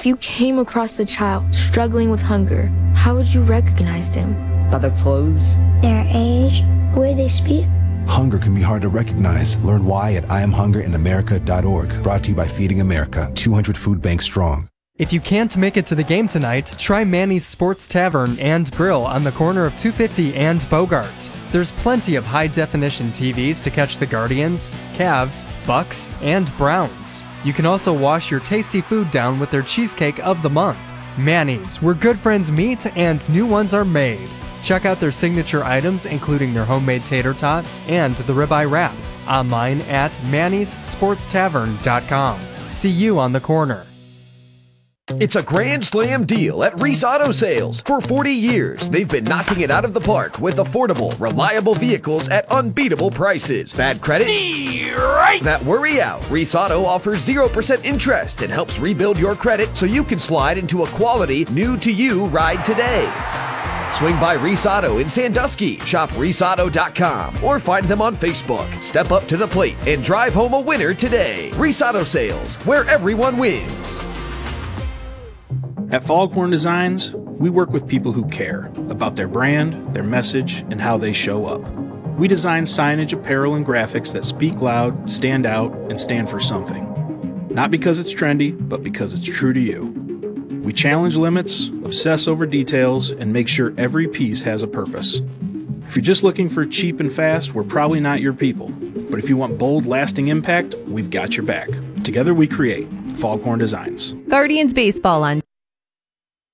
If you came across a child struggling with hunger, how would you recognize them? By their clothes, their age, the way they speak. Hunger can be hard to recognize. Learn why at IamHungerInAmerica.org. Brought to you by Feeding America, 200 food banks strong. If you can't make it to the game tonight, try Manny's Sports Tavern and Grill on the corner of 250 and Bogart. There's plenty of high-definition TVs to catch the Guardians, Cavs, Bucks, and Browns. You can also wash your tasty food down with their Cheesecake of the Month. Manny's, where good friends meet and new ones are made. Check out their signature items, including their homemade tater tots and the ribeye wrap. Online at mannyssportstavern.com. See you on the corner. It's a Grand Slam deal at Reese Auto Sales. For 40 years, they've been knocking it out of the park with affordable, reliable vehicles at unbeatable prices. Bad credit? Right. That worry out. Reese Auto offers 0% interest and helps rebuild your credit so you can slide into a quality, new-to-you ride today. Swing by Reese Auto in Sandusky. Shop ReeseAuto.com or find them on Facebook. Step up to the plate and drive home a winner today. Reese Auto Sales, where everyone wins. At Foghorn Designs, we work with people who care about their brand, their message, and how they show up. We design signage, apparel, and graphics that speak loud, stand out, and stand for something. Not because it's trendy, but because it's true to you. We challenge limits, obsess over details, and make sure every piece has a purpose. If you're just looking for cheap and fast, we're probably not your people. But if you want bold, lasting impact, we've got your back. Together we create Foghorn Designs. Guardians Baseball on